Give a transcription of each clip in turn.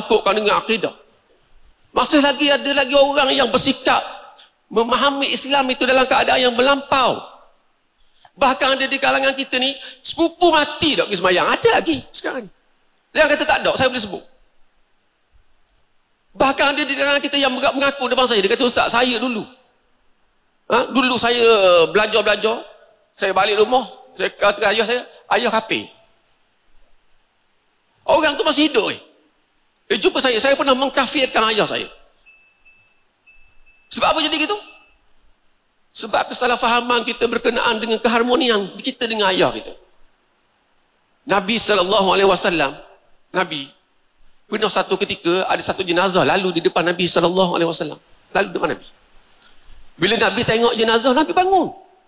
sangkutkan dengan akidah. Masih lagi ada lagi orang yang bersikap memahami Islam itu dalam keadaan yang melampau. Bahkan ada di kalangan kita ni, sepupu mati tak pergi semayang. Ada lagi sekarang. Yang kata tak ada, saya boleh sebut. Bahkan ada di kalangan kita yang mengaku depan saya. Dia kata, Ustaz, saya dulu. Dulu saya belajar. Saya balik rumah, saya kata ayah saya, ayah kafir. Orang tu masih hidup. Dia jumpa saya pernah mengkafirkan ayah saya. Sebab apa jadi gitu? Sebab kesalahfahaman kita berkenaan dengan keharmonian kita dengan ayah kita. Nabi SAW, Nabi, pernah satu ketika ada satu jenazah lalu di depan Nabi SAW. Lalu di depan Nabi. Bila Nabi tengok jenazah, Nabi bangun.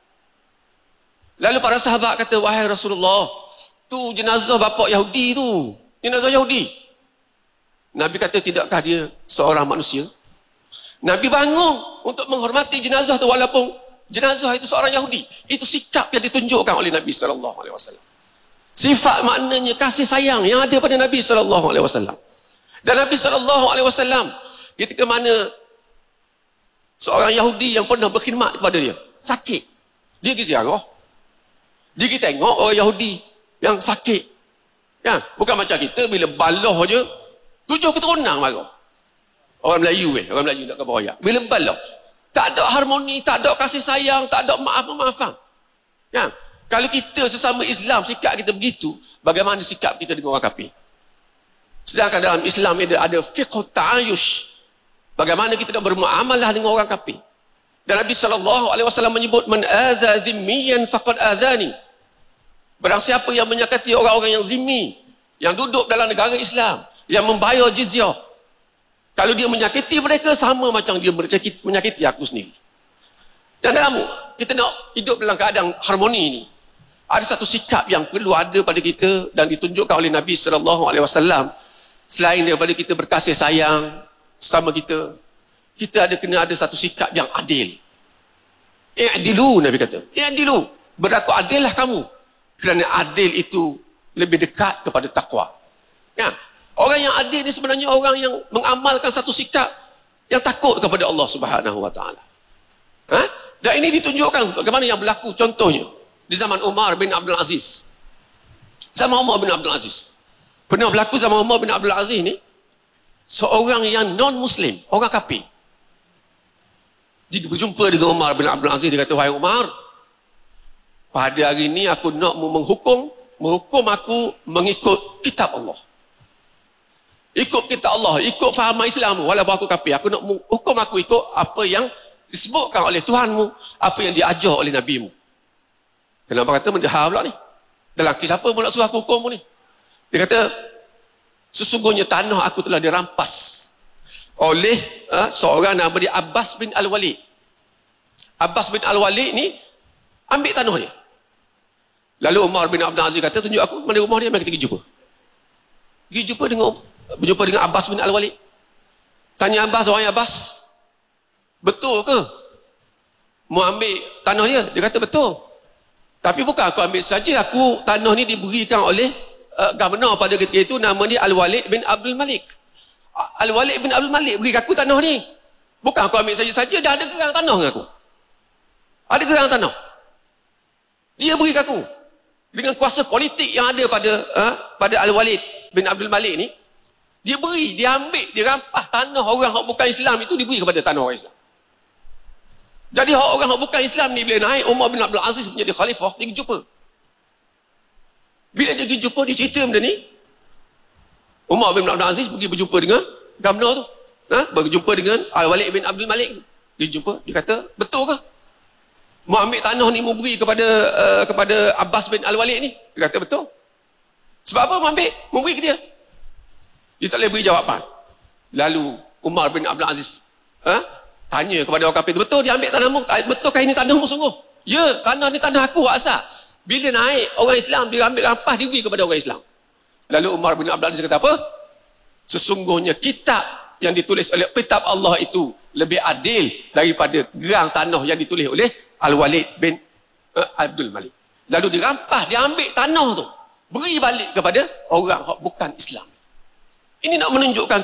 Lalu para sahabat kata, wahai Rasulullah, tu jenazah bapa Yahudi tu. Jenazah Yahudi. Nabi kata, tidakkah dia seorang manusia? Nabi bangun untuk menghormati jenazah tu walaupun jenazah itu seorang Yahudi. Itu sikap yang ditunjukkan oleh Nabi SAW. Sifat maknanya kasih sayang yang ada pada Nabi SAW. Dan Nabi SAW ketika mana seorang Yahudi yang pernah berkhidmat kepada dia sakit, dia pergi ziarah. Dia pergi tengok orang Yahudi yang sakit. Ya, bukan macam kita bila balah je 7 keturunan marah. Orang Melayu nak kata royak. Bila balah, tak ada harmoni, tak ada kasih sayang, tak ada maaf-maafan. Ya, kalau kita sesama Islam sikap kita begitu, bagaimana sikap kita dengan orang kafir? Sedangkan dalam Islam ada fiqh ta'ayush. Bagaimana kita nak bermuamalah dengan orang kafir? Dan Nabi SAW menyebut, man adza dhimmiyan faqad adhani. Barang siapa yang menyakiti orang-orang yang zimmi, yang duduk dalam negara Islam, yang membayar jizyah, kalau dia menyakiti mereka, sama macam dia menyakiti aku sendiri. Dan dalam kita nak hidup dalam keadaan harmoni ini, ada satu sikap yang perlu ada pada kita dan ditunjukkan oleh Nabi SAW. Selain daripada kita berkasih sayang sama kita kena ada satu sikap yang adil. I'dilu, Nabi kata. I'dilu. Berlaku adillah kamu. Kerana adil itu lebih dekat kepada takwa. Ya. Orang yang adil ni sebenarnya orang yang mengamalkan satu sikap yang takut kepada Allah Subhanahu Wa Taala. Dan ini ditunjukkan bagaimana yang berlaku contohnya di zaman Umar bin Abdul Aziz. Zaman Umar bin Abdul Aziz. Pernah berlaku zaman Umar bin Abdul Aziz ni, seorang yang non-Muslim, orang kafir. Dia berjumpa dengan Umar bin Abdul Aziz, dia kata, wahai Umar, pada hari ini aku nak menghukum aku mengikut kitab Allah. Ikut kitab Allah, ikut faham Islam, walaupun aku kafir, aku nak hukum aku ikut apa yang disebutkan oleh Tuhanmu, apa yang diajar oleh Nabimu. Kenapa kata mendahar pula ni? Dalam kisah apa pula suruh aku hukum ni? Dia kata, sesungguhnya tanah aku telah dirampas oleh seorang nama dia Abbas bin Al-Walid. Abbas bin Al-Walid ni ambil tanah dia. Lalu Umar bin Abdul Aziz kata, tunjuk aku mana rumah dia, mari kita pergi jumpa. Berjumpa dengan Abbas bin Al-Walid. Tanya Abbas, wahai Abbas, betul ke mau ambil tanah dia? Dia kata betul. Tapi bukan aku ambil saja, tanah ni diberikan oleh governor pada ketika itu, nama dia Al-Walid bin Abdul Malik. Al-Walid bin Abdul Malik beri aku tanah ni. Bukan aku ambil saja-saja, dah ada gerang tanah dengan aku. Ada gerang tanah. Dia beri aku. Dengan kuasa politik yang ada pada Al-Walid bin Abdul Malik ni, dia beri, dia ambil, dia rampas tanah orang yang bukan Islam itu, diberi kepada tanah orang Islam. Jadi orang yang bukan Islam ni bila naik, Umar bin Abdul Aziz menjadi khalifah, dia pergi jumpa. Bila dia pergi jumpa, dia cerita benda ni, Umar bin Abdul Aziz pergi berjumpa dengan governor tu. Berjumpa dengan Al-Walid bin Abdul Malik. Dia jumpa, dia kata, betul ke? Mau ambil tanah ni, mau beri kepada Abbas bin Al-Walid ni? Dia kata, betul. Sebab apa mau ambil? Mau beri ke dia? Dia tak boleh beri jawapan. Lalu Umar bin Abdul Aziz tanya kepada orang kafir, betul dia ambil tanahmu? Betulkah ini tanahmu sungguh? Ya, tanah ni tanah aku asal. Bila naik orang Islam, dia ambil rampas, dia beri kepada orang Islam. Lalu Umar bin Abdul Aziz kata apa? Sesungguhnya kitab yang ditulis oleh kitab Allah itu lebih adil daripada gerang tanah yang ditulis oleh Al-Walid bin Abdul Malik. Lalu dirampas, dia ambil tanah tu, beri balik kepada orang yang bukan Islam. Ini nak menunjukkan